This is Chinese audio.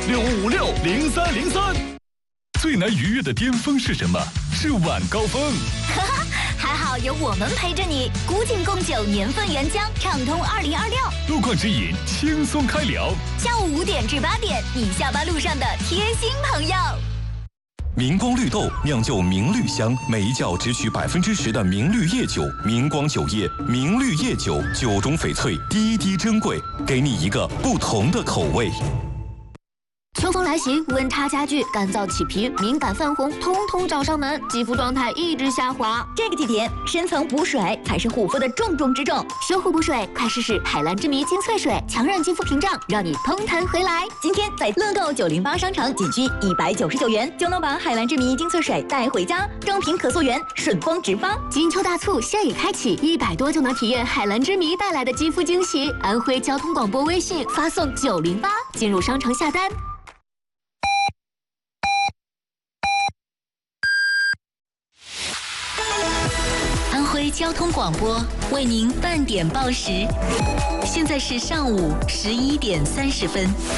65560303。最难逾越的巅峰是什么？是晚高峰。 还好有我们陪着你，古井贡酒年份原浆，畅通2026。 路况指引，轻松开聊。 下午5点至8点，你下班路上的贴心朋友。 明光绿豆酿就明绿香，每一窖只取10%的明绿叶酒。明光酒业明绿叶酒，酒中翡翠，滴滴珍贵，给你一个不同的口味。 秋风来袭，温差加剧，干燥起皮、敏感泛红，通通找上门，肌肤状态一直下滑。 这个季节，深层补水才是护肤的重中之重。 修护补水，快试试海蓝之谜精粹水，强韧肌肤屏障，让你通弹回来。 今天在乐购908商场仅需199元，就能把海蓝之谜精粹水带回家，装瓶可溯源，顺丰直发。 金秋大促现已开启，100多就能体验海蓝之谜带来的肌肤惊喜。安徽交通广播微信发送908，进入商城下单。 安徽交通广播为您半点报时，现在是上午11点30分。